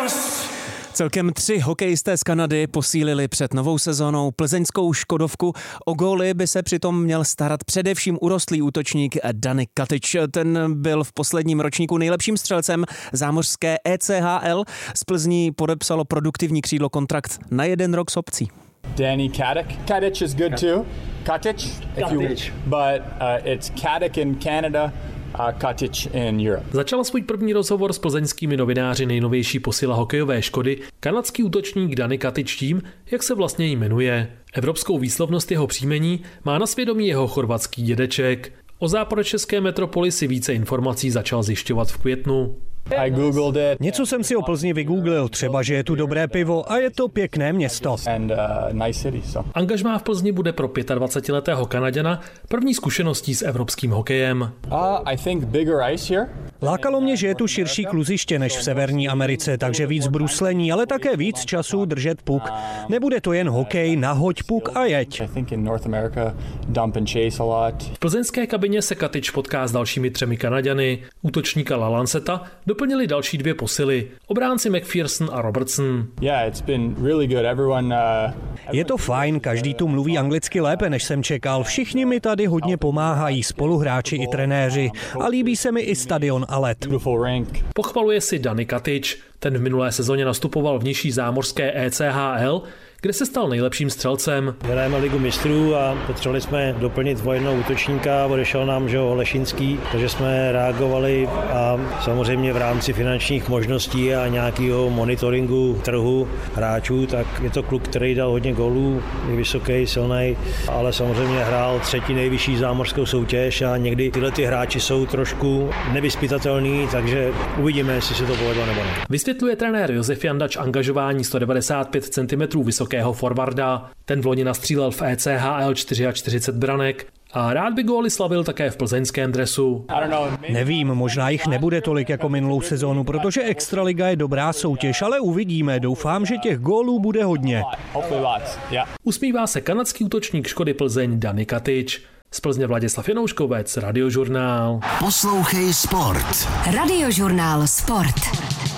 Celkem 3 hokejisté z Kanady posílili před novou sezónou plzeňskou Škodovku. O góly by se přitom měl starat především urostlý útočník Danik Katič. Ten byl v posledním ročníku nejlepším střelcem zámořské ECHL. Z Plzní podepsalo produktivní křídlo kontrakt na 1 rok s opcí. Danny Katic. Katic is good too. Katic, but it's Katic in Canada. Katic in Europe. Začal svůj první rozhovor s plzeňskými novináři nejnovější posila hokejové Škody kanadský útočník Danik Katič tím, jak se vlastně jmenuje. Evropskou výslovnost jeho příjmení má na svědomí jeho chorvatský dědeček. O západočeské metropoli si více informací začal zjišťovat v květnu. Něco jsem si o Plzni vygooglil, třeba, že je tu dobré pivo a je to pěkné město. Angažmá v Plzni bude pro 25letého Kanaďana první zkušeností s evropským hokejem. Lákalo mě, že je tu širší kluziště než v Severní Americe, takže víc bruslení, ale také víc času držet puk. Nebude to jen hokej, nahoď puk a jeď. V plzeňské kabině se Katič potká s dalšími 3 Kanaďany. Útočníka Lalanceta doplnili další 2 posily, obránci McPherson a Robertson. Je to fajn, každý tu mluví anglicky lépe, než jsem čekal. Všichni mi tady hodně pomáhají, spoluhráči i trenéři. A líbí se mi i stadion a led. Pochvaluje si Danik Katič. Ten v minulé sezóně nastupoval v nižší zámořské ECHL, kde se stal nejlepším střelcem. Hrajeme ligu mistrů a potřebovali jsme doplnit o jednoho útočníka, odešel nám Lešinský, takže jsme reagovali a samozřejmě v rámci finančních možností a nějakého monitoringu trhu hráčů, tak je to kluk, který dal hodně gólů, je vysoký, silný, ale samozřejmě hrál 3. nejvyšší zámořskou soutěž a někdy tyhle ty hráči jsou trošku nevyzpytatelný, takže uvidíme, jestli se to povedlo nebo ne. Vysvětluje trenér Josef Jandač angažování 195 cm vysokého forwarda. Ten vloni nastřílel v ECHL 44 branek a rád by góly slavil také v plzeňském dresu. Nevím, možná jich nebude tolik jako minulou sezónu, protože Extraliga je dobrá soutěž, ale uvidíme. Doufám, že těch gólů bude hodně. Usmívá se kanadský útočník Škody Plzeň Danik Katič. Z Plzně Vladislav Janouškovec, Radiožurnál. Poslouchej sport. Radiožurnál Sport.